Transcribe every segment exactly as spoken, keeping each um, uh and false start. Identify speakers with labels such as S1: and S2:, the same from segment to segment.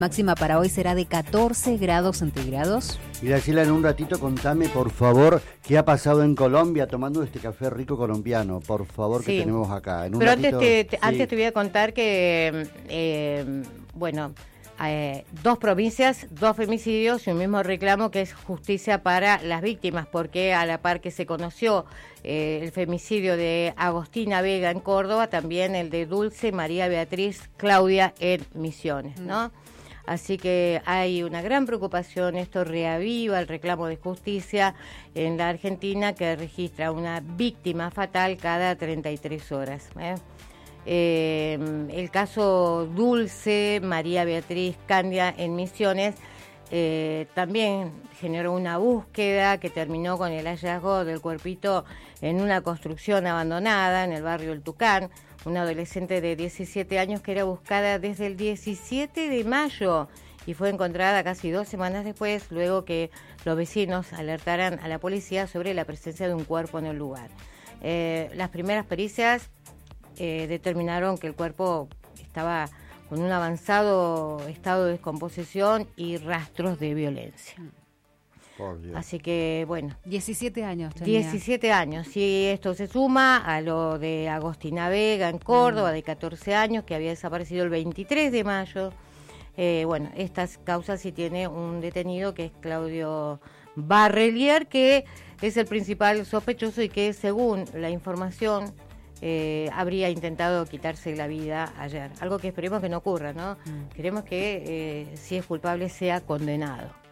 S1: Máxima para hoy será de catorce grados centígrados.
S2: Y Graciela, en un ratito contame, por favor, qué ha pasado en Colombia tomando este café rico colombiano, por favor, sí, que tenemos acá. En un
S3: Pero
S2: ratito,
S3: antes, te, te,
S2: sí.
S3: antes te voy a contar que, eh, bueno, eh, dos provincias, dos femicidios y un mismo reclamo que es justicia para las víctimas, porque a la par que se conoció eh, el femicidio de Agostina Vega en Córdoba, también el de Dulce María Beatriz Claudia en Misiones, ¿no? Mm. Así que hay una gran preocupación, esto reaviva el reclamo de justicia en la Argentina, que registra una víctima fatal cada treinta y tres horas. ¿eh? Eh, el caso Dulce María Beatriz Candia en Misiones eh, también generó una búsqueda que terminó con el hallazgo del cuerpito en una construcción abandonada en el barrio El Tucán. Una adolescente de diecisiete años que era buscada desde el diecisiete de mayo y fue encontrada casi dos semanas después, luego que los vecinos alertaran a la policía sobre la presencia de un cuerpo en el lugar. Eh, las primeras pericias eh, determinaron que el cuerpo estaba con un avanzado estado de descomposición y rastros de violencia. Así que, bueno.
S1: diecisiete años tenía.
S3: diecisiete años. Y esto se suma a lo de Agostina Vega en Córdoba, mm. de catorce años, que había desaparecido el veintitrés de mayo. Eh, bueno, estas causas sí tiene un detenido que es Claudio Barrelier, que es el principal sospechoso y que, según la información, eh, habría intentado quitarse la vida ayer. Algo que esperemos que no ocurra, ¿no? Mm. Queremos que, eh, si es culpable, sea condenado.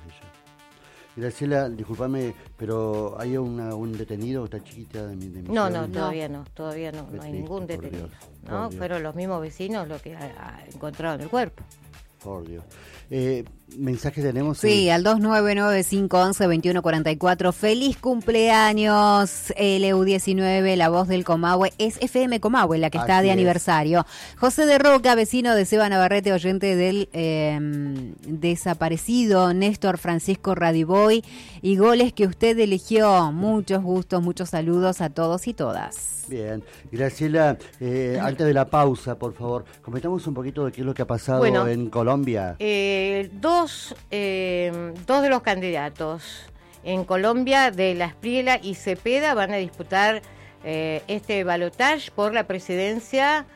S2: Graciela, discúlpame, pero ¿hay una, un detenido, esta chiquita de mi de
S3: No, no, todavía no, todavía no, no hay
S2: triste,
S3: ningún detenido.
S2: Dios,
S3: ¿no? Fueron los mismos vecinos los que a, a, encontraron el cuerpo.
S2: Por Dios. Eh, mensajes tenemos.
S1: Sí, al dos nueve nueve cinco uno uno dos uno cuatro cuatro. Feliz cumpleaños, L U diecinueve, la voz del Comahue. Es F M Comahue la que está Así de es. aniversario. José de Roca, vecino de Seba Navarrete, oyente del eh, desaparecido Néstor Francisco Radiboy. Y goles que usted eligió. Muchos gustos, muchos saludos a todos y todas.
S2: Bien, Graciela, eh, antes de la pausa, por favor, comentamos un poquito de qué es lo que ha pasado
S3: bueno,
S2: en Colombia.
S3: Eh, dos, eh, dos de los candidatos en Colombia, de La Espriella y Cepeda, van a disputar eh, este balotaje por la presidencia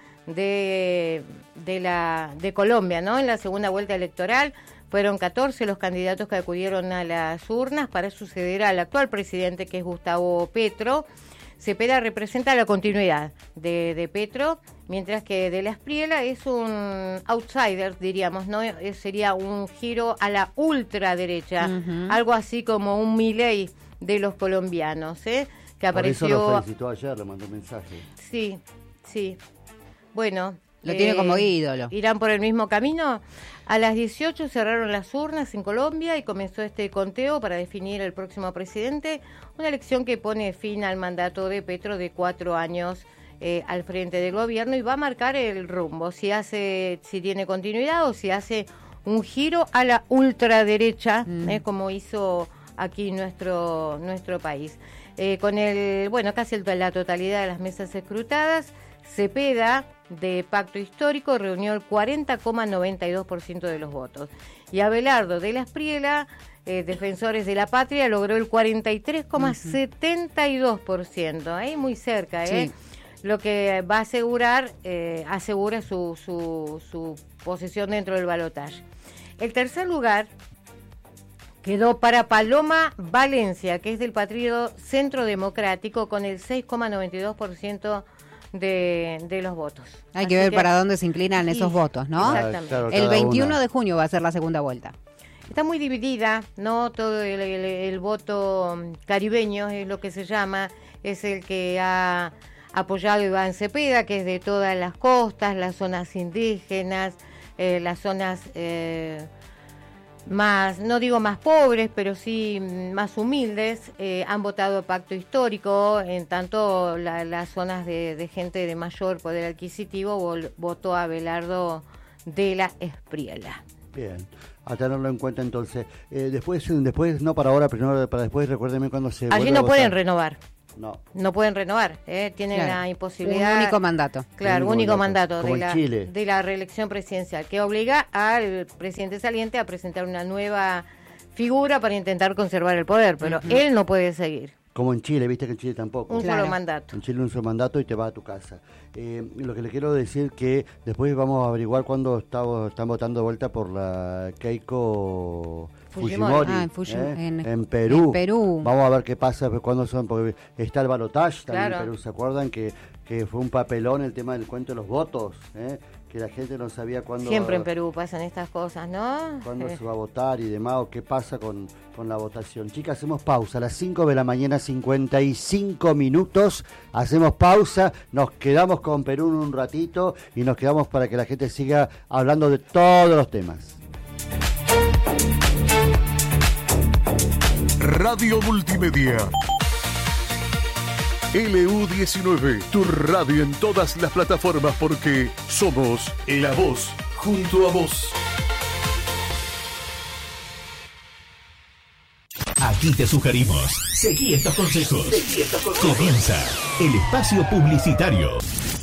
S3: de, de, la, de Colombia, ¿no? En la segunda vuelta electoral. Fueron catorce los candidatos que acudieron a las urnas para suceder al actual presidente, que es Gustavo Petro. Cepeda representa la continuidad de, de Petro, mientras que de La Espriella es un outsider, diríamos, ¿no? Sería un giro a la ultraderecha, uh-huh. algo así como un Milei de los colombianos, ¿eh? Que apareció.
S2: Por eso lo felicitó ayer, le mandó un mensaje.
S3: Sí, sí. Bueno.
S1: Lo eh, tiene como ídolo.
S3: ¿Irán por el mismo camino? A las dieciocho cerraron las urnas en Colombia y comenzó este conteo para definir el próximo presidente, una elección que pone fin al mandato de Petro de cuatro años eh, al frente del gobierno y va a marcar el rumbo, si hace, si tiene continuidad o si hace un giro a la ultraderecha, mm. eh, como hizo aquí nuestro, nuestro país. Eh, con el, bueno, casi el, la totalidad de las mesas escrutadas, Cepeda, de Pacto Histórico, reunió el cuarenta coma noventa y dos por ciento de los votos. Y Abelardo de La Espriella, eh, Defensores de la Patria, logró el cuarenta y tres coma setenta y dos por ciento. Ahí muy cerca, ¿eh? Sí. Lo que va a asegurar, eh, asegura su, su, su posición dentro del balotaje. El tercer lugar quedó para Paloma Valencia, que es del Partido Centro Democrático, con el seis coma noventa y dos por ciento De, de los votos.
S1: Hay que Así ver que, para dónde se inclinan sí, esos votos, ¿no?
S3: Exactamente.
S2: Claro,
S1: el veintiuno una. de junio va a ser la segunda vuelta.
S3: Está muy dividida, ¿no? Todo el, el, el voto caribeño es lo que se llama, es el que ha apoyado Iván Cepeda, que es de todas las costas, las zonas indígenas, eh, las zonas eh, más, no digo más pobres, pero sí más humildes, eh, han votado Pacto Histórico, en tanto la, las zonas de, de gente de mayor poder adquisitivo vol, votó a Abelardo de La Espriella.
S2: Bien, a tenerlo en cuenta entonces. Eh, después, después no para ahora, pero no para después, recuérdeme cuando se
S3: Allí no pueden renovar.
S2: No.
S3: No pueden renovar, ¿eh? Tienen claro. la imposibilidad.
S1: Un único mandato.
S3: Claro, un único mandato, mandato
S2: de,
S3: la,
S2: Chile.
S3: de la reelección presidencial, que obliga al presidente saliente a presentar una nueva figura para intentar conservar el poder, pero uh-huh. él no puede seguir.
S2: Como en Chile, viste que en Chile tampoco.
S3: Un claro. solo mandato.
S2: En Chile un solo mandato y te vas a tu casa. Eh, lo que le quiero decir que después vamos a averiguar cuándo está, están votando de vuelta por la Keiko Fujimori, ah, en, Fuji, ¿eh? en, en, Perú. en Perú. Vamos a ver qué pasa, cuándo son, porque está el balotaje también claro. en Perú. ¿Se acuerdan que, que fue un papelón el tema del cuento de los votos? ¿eh? Que la gente no sabía cuándo...
S3: Siempre en Perú pasan estas cosas, ¿no?
S2: Cuándo eh. se va a votar y demás, o qué pasa con, con la votación. Chicas, hacemos pausa a las cinco de la mañana, cincuenta y cinco minutos. Hacemos pausa, nos quedamos con Perú un ratito y nos quedamos para que la gente siga hablando de todos los temas.
S4: Radio Multimedia. L U diecinueve, tu radio en todas las plataformas porque somos la voz junto a vos.
S5: Aquí te sugerimos, seguí estos consejos. Seguí estos consejos. Comienza el espacio publicitario.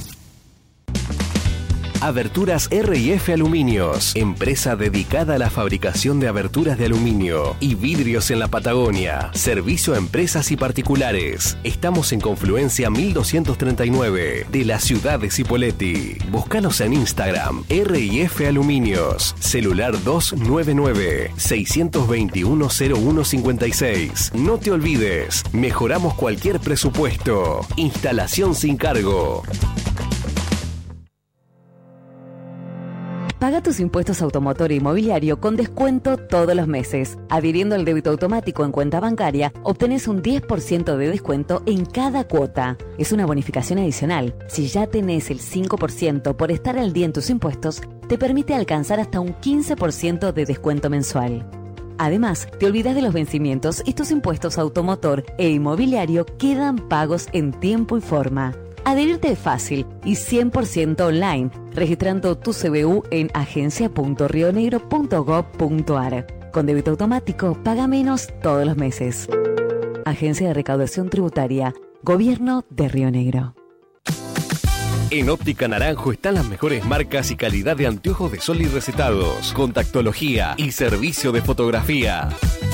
S6: Aberturas R y F Aluminios, empresa dedicada a la fabricación de aberturas de aluminio y vidrios en la Patagonia. Servicio a empresas y particulares. Estamos en Confluencia mil doscientos treinta y nueve de la ciudad de Cipolletti. Búscanos en Instagram, R y F Aluminios. Celular dos nueve nueve, seis dos uno, cero uno cinco seis. No te olvides, mejoramos cualquier presupuesto. Instalación sin cargo.
S7: Paga tus impuestos automotor e inmobiliario con descuento todos los meses. Adhiriendo al débito automático en cuenta bancaria, obtenés un diez por ciento de descuento en cada cuota. Es una bonificación adicional. Si ya tenés el cinco por ciento por estar al día en tus impuestos, te permite alcanzar hasta un quince por ciento de descuento mensual. Además, te olvidas de los vencimientos y tus impuestos automotor e inmobiliario quedan pagos en tiempo y forma. Adherirte es fácil y cien por ciento online, registrando tu C B U en agencia punto rionegro punto gob punto ar. Con débito automático, paga menos todos los meses. Agencia de Recaudación Tributaria, Gobierno de Río Negro.
S6: En Óptica Naranjo están las mejores marcas y calidad de anteojos de sol y recetados, contactología y servicio de fotografía.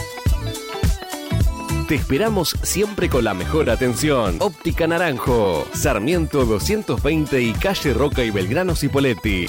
S6: Te esperamos siempre con la mejor atención. Óptica Naranjo, Sarmiento doscientos veinte y calle Roca y Belgrano Cipolletti.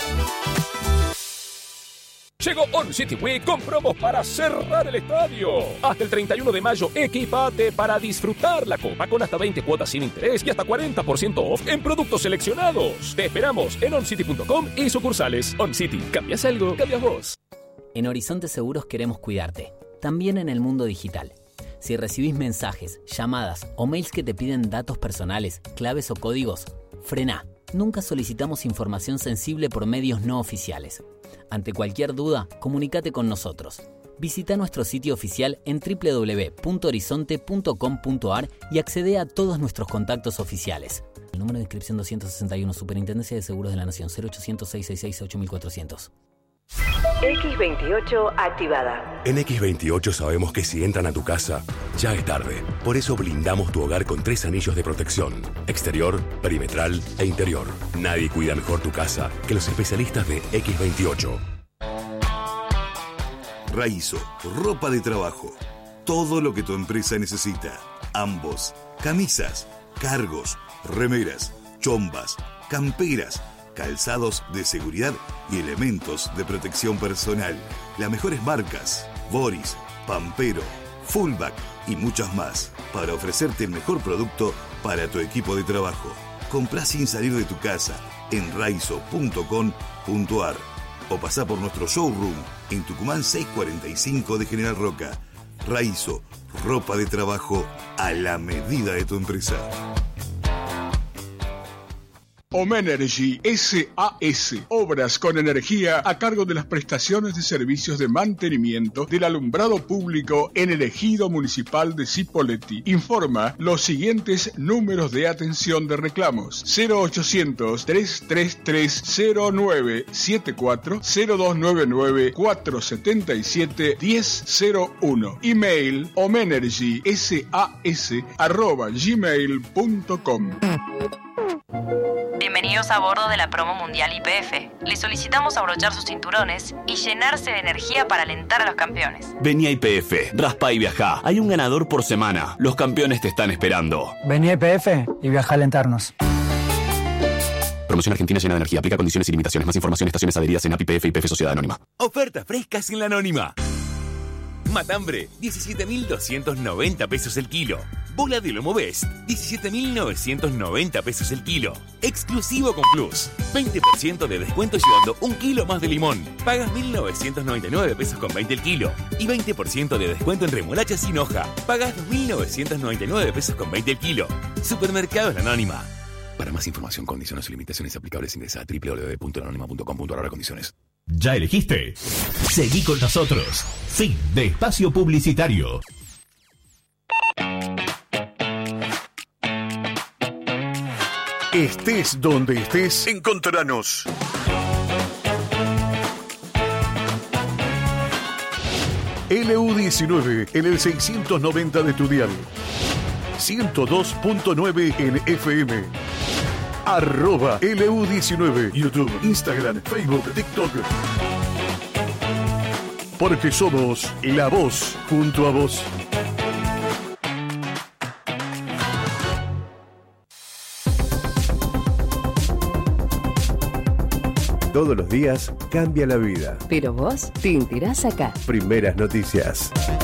S8: Llegó On City Week con promos para cerrar el estadio. Hasta el treinta y uno de mayo, equipate para disfrutar la Copa con hasta veinte cuotas sin interés y hasta cuarenta por ciento off en productos seleccionados. Te esperamos en on city punto com y sucursales. On City, ¿cambias algo? ¿Cambias vos?
S9: En Horizonte Seguros queremos cuidarte, también en el mundo digital. Si recibís mensajes, llamadas o mails que te piden datos personales, claves o códigos, frená. Nunca solicitamos información sensible por medios no oficiales. Ante cualquier duda, comunícate con nosotros. Visita nuestro sitio oficial en doble u doble u doble u punto horizonte punto com punto ar y accede a todos nuestros contactos oficiales. El número de inscripción doscientos sesenta y uno, Superintendencia de Seguros de la Nación, cero ochocientos, seiscientos sesenta y seis, ocho mil cuatrocientos.
S10: X veintiocho activada.
S11: En X veintiocho sabemos que si entran a tu casa, ya es tarde. Por eso blindamos tu hogar con tres anillos de protección: exterior, perimetral e interior. Nadie cuida mejor tu casa que los especialistas de X veintiocho.
S12: Raizo, ropa de trabajo. Todo lo que tu empresa necesita. Ambos. Camisas, cargos, remeras, chombas, camperas, calzados de seguridad y elementos de protección personal. Las mejores marcas: Boris, Pampero, Fullback y muchas más, para ofrecerte el mejor producto para tu equipo de trabajo. Comprá sin salir de tu casa en raizo punto com punto ar o pasá por nuestro showroom en Tucumán seiscientos cuarenta y cinco de General Roca. Raizo, ropa de trabajo a la medida de tu empresa.
S13: Omenergy S A S. Obras con energía a cargo de las prestaciones de servicios de mantenimiento del alumbrado público en el ejido municipal de Cipolletti. Informa los siguientes números de atención de reclamos: cero ochocientos, trescientos treinta y tres, cero nueve setenta y cuatro, cero dos noventa y nueve, cuatrocientos setenta y siete, diez cero uno. Email omenergysas arroba gmail punto com.
S14: Bienvenidos a bordo de la promo mundial Y P F. Les solicitamos abrochar sus cinturones y llenarse de energía para alentar a los campeones.
S15: Vení a Y P F, raspa y viajá. Hay un ganador por semana. Los campeones te están esperando.
S16: Vení a Y P F y viajá a alentarnos.
S15: Promoción Argentina llena de energía. Aplica condiciones y limitaciones. Más información, estaciones adheridas en A P I P F y P F Sociedad Anónima.
S17: Ofertas frescas en la Anónima. Matambre, diecisiete mil doscientos noventa pesos el kilo. Bola de lomo Best, diecisiete mil novecientos noventa pesos el kilo. Exclusivo con Plus. veinte por ciento de descuento llevando un kilo más de limón. Pagas mil novecientos noventa y nueve pesos con veinte el kilo. Y veinte por ciento de descuento en remolacha sin hoja. Pagas dos mil novecientos noventa y nueve pesos con veinte el kilo. Supermercados La Anónima. Para más información, condiciones y limitaciones aplicables, ingresa a doble u doble u doble u punto la anónima punto com punto a r condiciones.
S5: ¿Ya elegiste? Seguí con nosotros. Fin de espacio publicitario.
S4: Estés donde estés, encontranos. L U diecinueve en el seiscientos noventa de tu dial. ciento dos punto nueve en F M. Arroba L U diecinueve. YouTube, Instagram, Facebook, TikTok. Porque somos la voz junto a vos.
S18: Todos los días cambia la vida.
S19: Pero vos te enterás acá.
S18: Primeras noticias.